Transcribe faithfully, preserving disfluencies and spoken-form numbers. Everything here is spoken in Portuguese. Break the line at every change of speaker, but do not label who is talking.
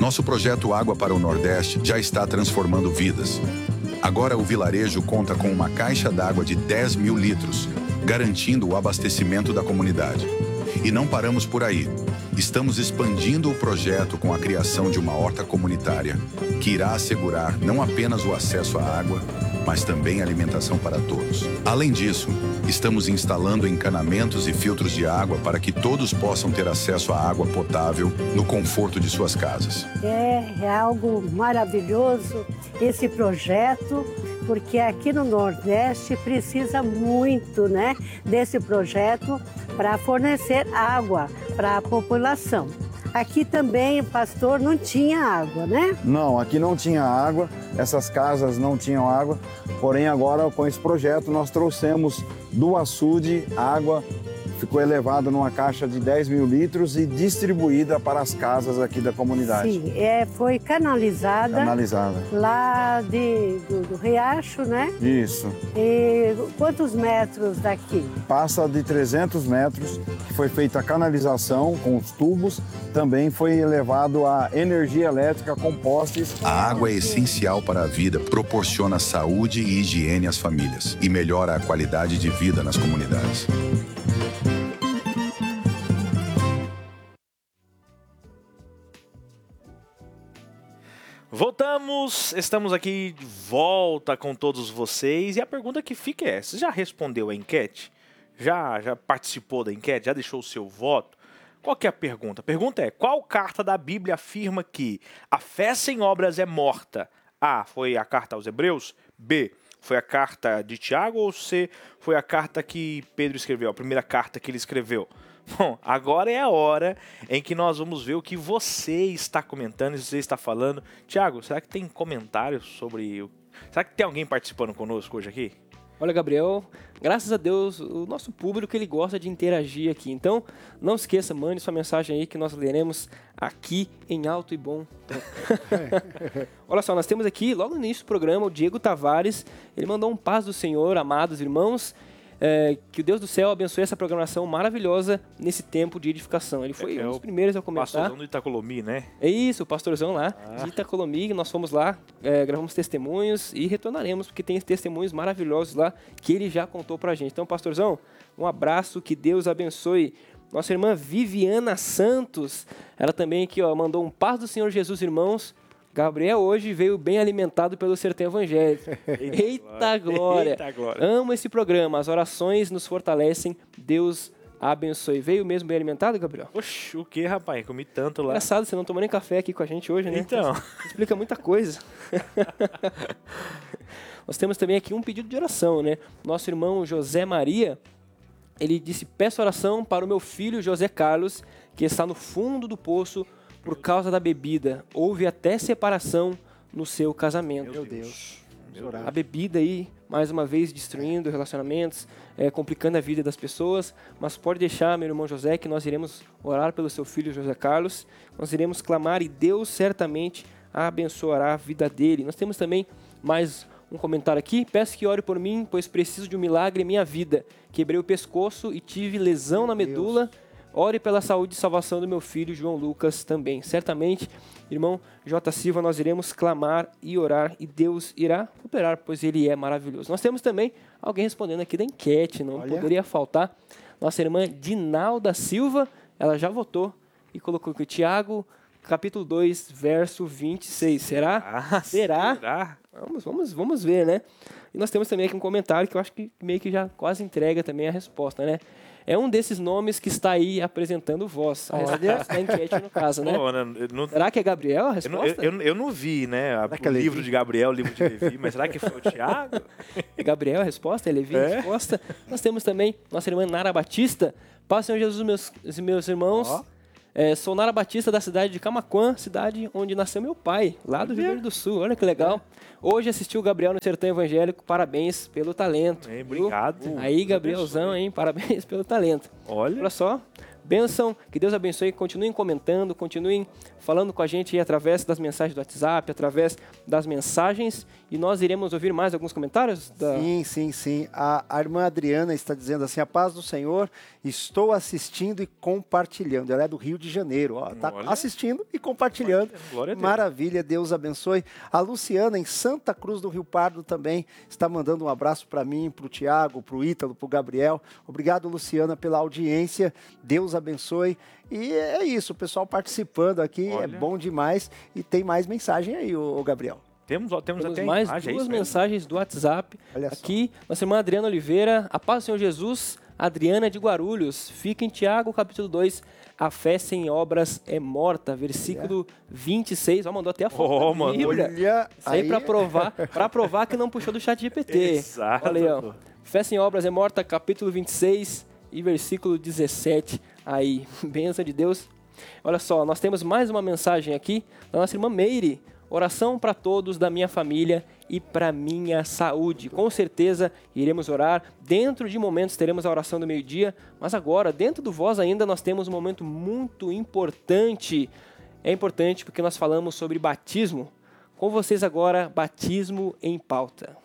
Nosso projeto Água para o Nordeste já está transformando vidas. Agora o vilarejo conta com uma caixa d'água de dez mil litros, garantindo o abastecimento da comunidade. E não paramos por aí. Estamos expandindo o projeto com a criação de uma horta comunitária, que irá assegurar não apenas o acesso à água, mas também alimentação para todos. Além disso, estamos instalando encanamentos e filtros de água para que todos possam ter acesso à água potável no conforto de suas casas.
É, é algo maravilhoso esse projeto, porque aqui no Nordeste precisa muito, né, desse projeto para fornecer água para a população. Aqui também, pastor, não tinha água, né?
Não, aqui não tinha água, essas casas não tinham água, porém agora com esse projeto nós trouxemos do açude água, ficou elevada numa caixa de dez mil litros e distribuída para as casas aqui da comunidade.
Sim, é, foi canalizada,
canalizada.
lá de, do, do riacho, né?
Isso.
E quantos metros daqui?
Passa de trezentos metros, que foi feita a canalização com os tubos, também foi elevado a energia elétrica com postes.
A água é essencial para a vida, proporciona saúde e higiene às famílias e melhora a qualidade de vida nas comunidades.
Voltamos, estamos aqui de volta com todos vocês e a pergunta que fica é, você já respondeu a enquete? Já, já participou da enquete? Já deixou o seu voto? Qual que é a pergunta? A pergunta é, qual carta da Bíblia afirma que a fé sem obras é morta? A, foi a carta aos Hebreus? B, foi a carta de Tiago? Ou C, foi a carta que Pedro escreveu, a primeira carta que ele escreveu? Bom, agora é a hora em que nós vamos ver o que você está comentando, você está falando. Tiago, será que tem comentários sobre... o... Será que tem alguém participando conosco hoje aqui?
Olha, Gabriel, graças a Deus, o nosso público ele gosta de interagir aqui. Então, não esqueça, mande sua mensagem aí que nós leremos aqui em alto e bom. Olha só, nós temos aqui, logo no início do programa, o Diego Tavares. Ele mandou um paz do Senhor, amados irmãos. É, que o Deus do céu abençoe essa programação maravilhosa nesse tempo de edificação. Ele foi é, um dos primeiros a comentar.
Pastorzão do Itacolomi, né?
É isso, o pastorzão lá ah. de Itacolomi. Nós fomos lá, é, gravamos testemunhos e retornaremos, porque tem testemunhos maravilhosos lá que ele já contou pra gente. Então, pastorzão, um abraço, que Deus abençoe. Nossa irmã Viviana Santos, ela também aqui ó, mandou um paz do Senhor Jesus, irmãos. Gabriel hoje veio bem alimentado pelo Sertão Evangélico. Eita, Eita glória. Eita glória! Amo esse programa, as orações nos fortalecem, Deus abençoe. Veio mesmo bem alimentado, Gabriel?
Oxe, o que, rapaz? Comi tanto lá.
Engraçado, você não tomou nem café aqui com a gente hoje, né?
Então.
Isso explica muita coisa. Nós temos também aqui um pedido de oração, né? Nosso irmão José Maria, ele disse, peço oração para o meu filho José Carlos, que está no fundo do poço por causa da bebida. Houve até separação no seu casamento.
Meu Deus. Meu Deus.
A bebida aí, mais uma vez, destruindo relacionamentos, é, complicando a vida das pessoas. Mas pode deixar, meu irmão José, que nós iremos orar pelo seu filho José Carlos. Nós iremos clamar e Deus certamente abençoará a vida dele. Nós temos também mais um comentário aqui. Peço que ore por mim, pois preciso de um milagre em minha vida. Quebrei o pescoço e tive lesão na medula. Ore pela saúde e salvação do meu filho, João Lucas, também. Certamente, irmão J. Silva, nós iremos clamar e orar e Deus irá operar, pois Ele é maravilhoso. Nós temos também alguém respondendo aqui da enquete, não Olha. poderia faltar. Nossa irmã Dinalda Silva, ela já votou e colocou aqui, Tiago, capítulo dois, verso vinte e seis. Será?
Ah,
será?
será?
Vamos, vamos, vamos ver, né? E nós temos também aqui um comentário que eu acho que meio que já quase entrega também a resposta, né? É um desses nomes que está aí apresentando voz. A resposta da enquete, no caso, né?
Pô, não, não,
será que é Gabriel a resposta?
Eu, eu, eu não vi, né? A, o livro de Gabriel, o livro de Levi, mas será que foi o Tiago?
É Gabriel a resposta? É Levi
é?
a resposta? Nós temos também nossa irmã Nara Batista. Paz, Senhor Jesus, meus, meus irmãos. Oh. É, sou Nara Batista, da cidade de Camaquã, cidade onde nasceu meu pai, lá do Rio Grande do Sul. Olha que legal. Hoje assisti o Gabriel no Sertão Evangélico. Parabéns pelo talento.
É, obrigado.
Uh, Aí, Gabrielzão, hein? Parabéns pelo talento.
Olha.
Olha só. Bênção, que Deus abençoe, continuem comentando, continuem falando com a gente aí através das mensagens do WhatsApp, através das mensagens, e nós iremos ouvir mais alguns comentários? Da...
Sim, sim, sim. A, a irmã Adriana está dizendo assim, a paz do Senhor, estou assistindo e compartilhando. Ela é do Rio de Janeiro, ó, está assistindo e compartilhando.
Glória a Deus.
Maravilha, Deus abençoe. A Luciana, em Santa Cruz do Rio Pardo, também está mandando um abraço para mim, para o Tiago, para o Ítalo, para o Gabriel. Obrigado, Luciana, pela audiência. Deus abençoe. E é isso, o pessoal participando aqui,
Olha.
é bom demais. E tem mais mensagem aí, ô, ô Gabriel.
Temos, ó, temos,
Temos
até
mais
imagem, é
duas
isso mesmo?
mensagens do WhatsApp.
Olha só.
Aqui, nossa irmã Adriana Oliveira, a paz do Senhor Jesus, Adriana de Guarulhos. Fica em Tiago, capítulo dois, a fé sem obras é morta, versículo vinte e seis. Ó, mandou até a foto
Oh,
da
mano.
Bíblia.
Olha,
Isso aí para provar, para provar que não puxou do chat G P T.
Exato.
Olha aí, ó. Fé sem obras é morta, capítulo vinte e seis e versículo dezessete. Aí, bênção de Deus. Olha só, nós temos mais uma mensagem aqui da nossa irmã Meire. Oração para todos da minha família e para minha saúde. Com certeza iremos orar. Dentro de momentos teremos a oração do meio-dia, mas agora, dentro do Voz ainda, nós temos um momento muito importante. É importante porque nós falamos sobre batismo. Com vocês agora, batismo em pauta.